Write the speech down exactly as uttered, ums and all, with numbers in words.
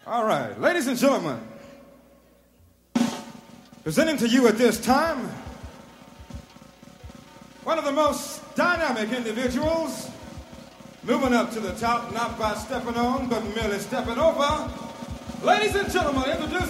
All right, ladies and gentlemen, presenting to you at this time one of the most dynamic individuals moving up to the top, not by stepping on, but merely stepping over. Ladies and gentlemen, introducing